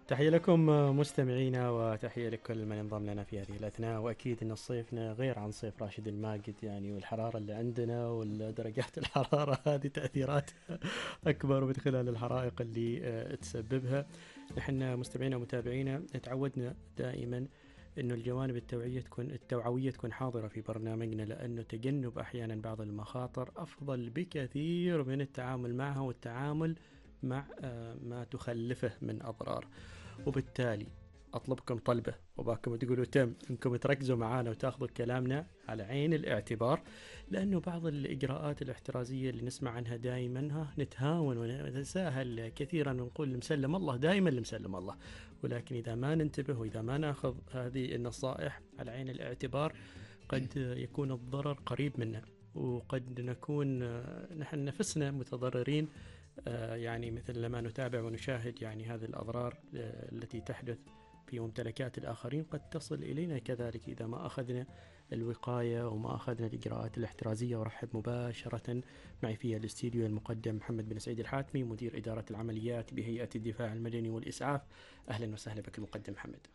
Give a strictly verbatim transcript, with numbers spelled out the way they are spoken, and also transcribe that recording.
تحية لكم مستمعينا، وتحية لكل من انضم لنا في هذه الأثناء. وأكيد أن صيفنا غير عن صيف راشد الماجد يعني، والحرارة اللي عندنا والدرجات الحرارة هذه تأثيرات أكبر من خلال الحرائق اللي آه، تسببها. نحن مستمعينا ومتابعينا تعودنا دائما انه الجوانب التوعية تكون التوعوية تكون حاضرة في برنامجنا، لانه تجنب احيانا بعض المخاطر افضل بكثير من التعامل معها والتعامل مع آه، ما تخلفه من اضرار. وبالتالي أطلبكم طلبة وباكم تقولوا تم إنكم تركزوا معانا وتاخذوا كلامنا على عين الاعتبار، لأنه بعض الإجراءات الاحترازية اللي نسمع عنها دائما ها نتهاون ونتساهل كثيرا ونقول مسلم الله، دائما مسلم الله، ولكن إذا ما ننتبه وإذا ما ناخذ هذه النصائح على عين الاعتبار قد يكون الضرر قريب منا، وقد نكون نحن نفسنا متضررين. آه، يعني مثل لما نتابع ونشاهد يعني هذه الأضرار آه، التي تحدث في ممتلكات الآخرين قد تصل إلينا كذلك إذا ما أخذنا الوقاية وما أخذنا الإجراءات الاحترازية. ورحب مباشرة معي في الاستديو المقدم محمد بن سعيد الحاتمي، مدير إدارة العمليات بهيئة الدفاع المدني والإسعاف. أهلا وسهلا بك المقدم محمد.